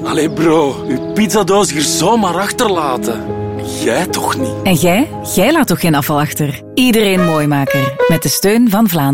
Allee bro, uw pizzadoos hier zomaar achterlaten. Jij toch niet? En jij? Jij laat toch geen afval achter? Iedereen Mooimaker. Met de steun van Vlaanderen.